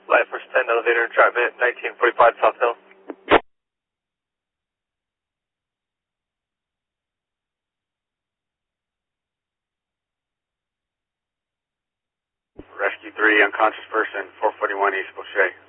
Flight Force 10, elevator, drive it, 1945 South Hill. Rescue 3, unconscious person, 441 East Boucher.